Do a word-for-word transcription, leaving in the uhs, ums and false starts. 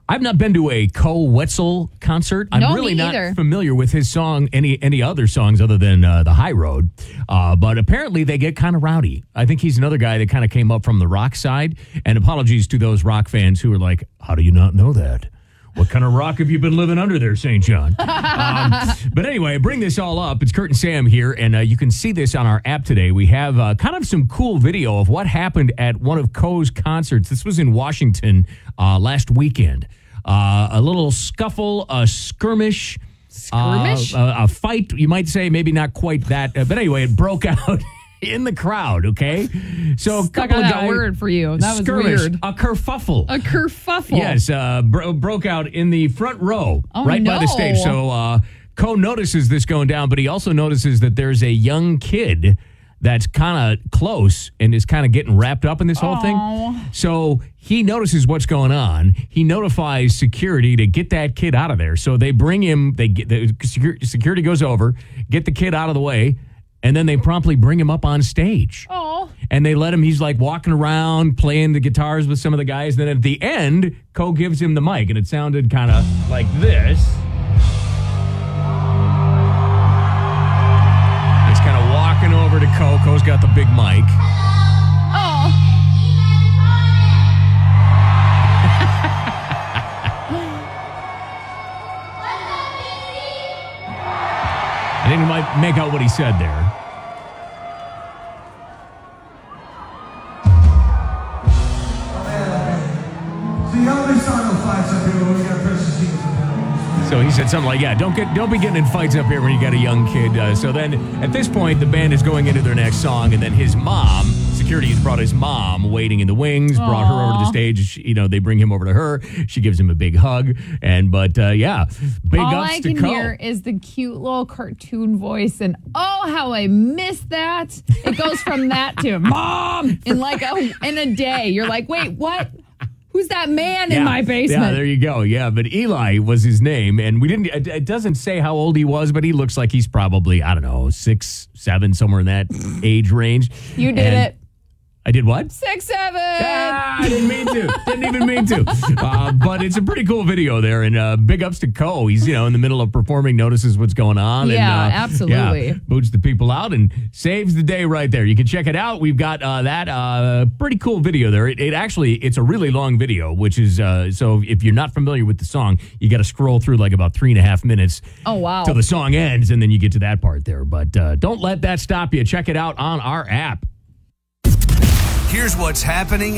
I've not been to a Ko Wetzel concert. I'm No, really me not either. familiar with his song, any any other songs other than uh, The High Road. Uh, but apparently they get kind of rowdy. I think he's another guy that kind of came up from the rock side. And apologies to those rock fans who are like, how do you not know that? What kind of rock have you been living under there, Saint John? um, but anyway, bring this all up. It's Kurt and Sam here, and uh, you can see this on our app today. We have uh, kind of some cool video of what happened at one of Ko's concerts. This was in Washington uh, last weekend. Uh, a little scuffle, a skirmish. Skirmish? Uh, a, a fight, you might say, maybe not quite that. Uh, but anyway, it broke out in the crowd, okay? So a Stuck couple on of that guys, word for you. That was skirmish, weird. a kerfuffle. A kerfuffle. Yes, uh, bro- broke out in the front row, Oh, right by the no. stage. So uh, Ko notices this going down, but he also notices that there's a young kid that's kind of close and is kind of getting wrapped up in this whole Aw. thing. So he notices what's going on. He notifies security to get that kid out of there. So they bring him. They get the security, security goes over, get the kid out of the way. And then they promptly bring him up on stage. Oh. And they let him, he's like walking around, playing the guitars with some of the guys. Then at the end, Ko gives him the mic, and it sounded kind of like this. He's kind of walking over to Ko. Ko's got the big mic. Oh. I didn't might make out what he said there. So he said something like, yeah, don't get, don't be getting in fights up here when you got a young kid. Uh, so then at this point, the band is going into their next song, and then his mom, security has brought his mom waiting in the wings, Aww. brought her over to the stage. She, you know, they bring him over to her. She gives him a big hug. And, but uh, yeah, big All ups I to can Ko. hear is the cute little cartoon voice, and oh, how I miss that. It goes from that to mom in like a in a day. You're like, wait, what? Who's that man in my basement? Yeah, there you go. Yeah, but Eli was his name, and we didn't. It, it doesn't say how old he was, but he looks like he's probably, I don't know, six, seven, somewhere in that age range. You did And it. I did what? Six, seven. Ah, I didn't mean to. Didn't even mean to. Uh, but it's a pretty cool video there, and uh, big ups to Ko. He's, you know, in the middle of performing, notices what's going on. Yeah, and, uh, absolutely. Yeah, boots the people out and saves the day right there. You can check it out. We've got uh, that uh, pretty cool video there. It, it actually, it's a really long video, which is, uh, so if you're not familiar with the song, you got to scroll through like about three and a half minutes. Oh, wow. Till the song ends, and then you get to that part there. But uh, don't let that stop you. Check it out on our app. Here's what's happening